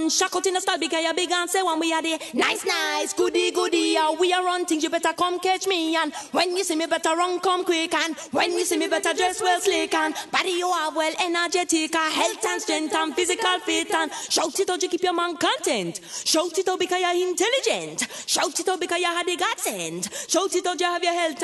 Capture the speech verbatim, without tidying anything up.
man. Shock out in the style because you're big and say when we are there. Nice, nice, goody, goody. Yeah, we are on things, you better come catch me. And when you see me, better run, come quick. And when you see me, better dress well slick. And body you are well energetic. A health and strength and physical fit. And shout it out, you keep your man content. Shout it out because you're intelligent. Shout it out because you had the godsend. Shout it out, you have your health